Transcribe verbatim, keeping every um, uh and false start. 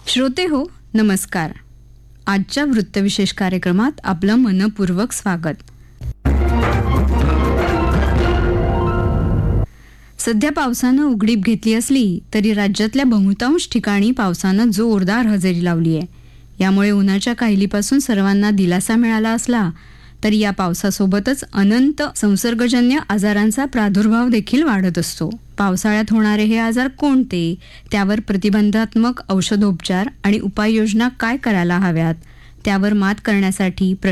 श्रोते हो, नमस्कार. आजच्या वृत्तविशेष कार्यक्रमात आपलं मनपूर्वक स्वागत. सध्या पावसानं उघडीप घेतली असली तरी राज्यातल्या बहुतांश ठिकाणी पावसानं जोरदार हजेरी लावली आहे. यामुळे उन्हाच्या काहिलीपासून सर्वांना दिलासा मिळाला असला तरी या पावसासोबतच अनंत संसर्गजन्य आजारांचा प्रादुर्भाव देखील वाढत असतो. पावसाळ्यात होणारे हे आजार कोणते, त्यावर प्रतिबंधात्मक औषधोपचार आणि उपाययोजना काय करायला हव्यात, त्यावर मात करण्यासाठी